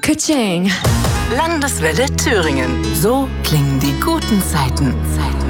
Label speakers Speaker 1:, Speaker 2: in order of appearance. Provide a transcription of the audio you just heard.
Speaker 1: Ka-ching.
Speaker 2: Landeswelle Thüringen. So klingen die guten Zeiten.